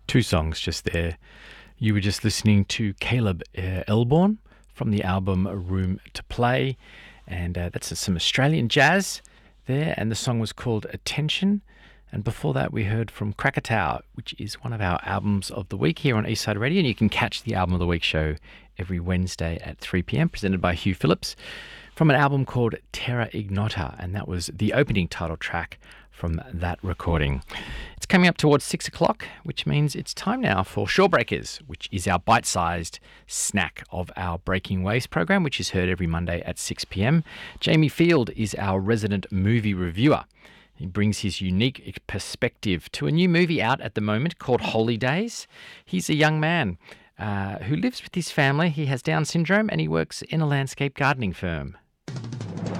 Two songs just there. You were just listening to Caleb Elborn from the album Room to Play, and that's some Australian jazz there, and the song was called Attention. And before that, we heard from Krakatoa, which is one of our albums of the week here on Eastside Radio, and you can catch the Album of the Week show every Wednesday at 3 p.m, presented by Hugh Phillips, from an album called Terra Ignota, and that was the opening title track from that recording. It's coming up towards 6 o'clock, which means it's time now for Shawbreakers, which is our bite-sized snack of our Breaking Waves program, which is heard every Monday at 6 p.m. Jamie Field is our resident movie reviewer. He brings his unique perspective to a new movie out at the moment called Holidays. He's a young man who lives with his family. He has Down syndrome and he works in a landscape gardening firm.